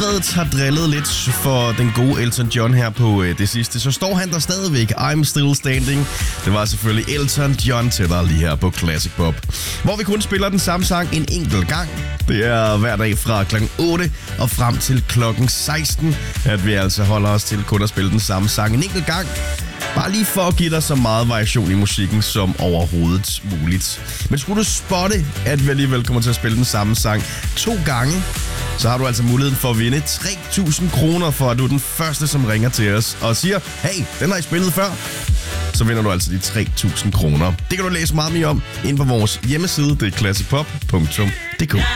Ekstrabladet har drillet lidt for den gode Elton John her på det sidste, så står han der stadigvæk. I'm still standing. Det var selvfølgelig Elton John til dig lige her på Classic Pop, hvor vi kun spiller den samme sang en enkelt gang. Det er hver dag fra klokken 8 og frem til klokken 16, at vi altså holder os til kun at spille den samme sang en enkelt gang. Bare lige for at give dig så meget variation i musikken som overhovedet muligt. Men skulle du spotte, at vi alligevel kommer til at spille den samme sang 2 gange, så har du altså muligheden for at vinde 3.000 kroner, for at du er den første, som ringer til os og siger, hey, den har I spillet før. Så vinder du altså de 3.000 kroner. Det kan du læse meget mere om inde på vores hjemmeside, det er classicpop.dk.